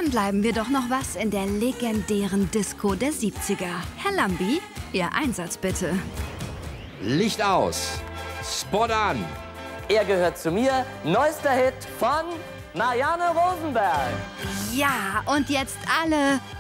Dann bleiben wir doch noch was in der legendären Disco der 70er. Herr Lambi, Ihr Einsatz bitte. Licht aus. Spot an. Er gehört zu mir. Neuester Hit von Marianne Rosenberg. Ja, und jetzt alle